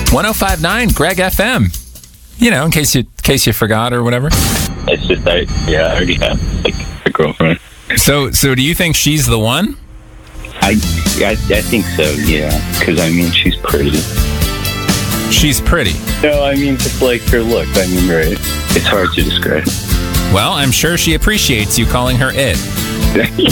105.9 Greg FM. You know, in case you forgot or whatever. It's just I already have like a girlfriend. So do you think she's the one? I think so, yeah. Because I mean, she's pretty. She's pretty. No, I mean just like her look. I mean, right? It's hard to describe. Well, I'm sure she appreciates you calling her it.